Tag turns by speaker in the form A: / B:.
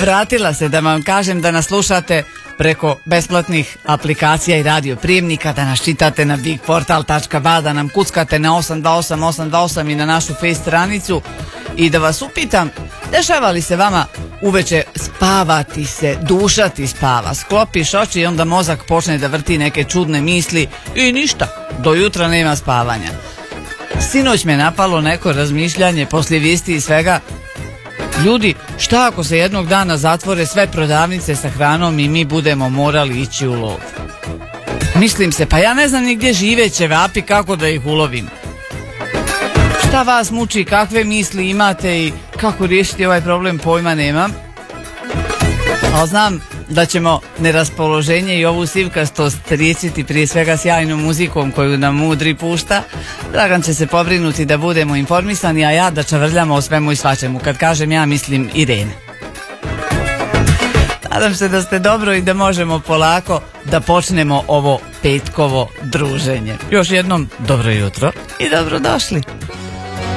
A: vratila se da vam kažem da nas slušate preko besplatnih aplikacija i radioprijemnika, da nas čitate na bigportal.ba, da nam kuckate na 828828 i na našu face stranicu i da vas upitam, dešava li se vama uveče spavati se, duša ti spava, sklopiš oči i onda mozak počne da vrti neke čudne misli i ništa, do jutra nema spavanja. Sinoć me napalo neko razmišljanje poslije vijesti i svega. Ljudi, šta ako se jednog dana zatvore sve prodavnice sa hranom i mi budemo morali ići u lov? Mislim se, pa ja ne znam ni gdje žive ćevapi, kako da ih ulovim. Šta vas muči, kakve misli imate i kako riješiti ovaj problem, pojma nemam. Ali znam da ćemo neraspoloženje i ovu sivkastost riješiti prije svega sjajnom muzikom koju nam Mudri pušta. Dragan će se pobrinuti da budemo informisani, a ja da čavrljamo o svemu i svačemu. Kad kažem ja, mislim Irene. Nadam se da ste dobro i da možemo polako da počnemo ovo petkovo druženje. Još jednom dobro jutro i dobrodošli.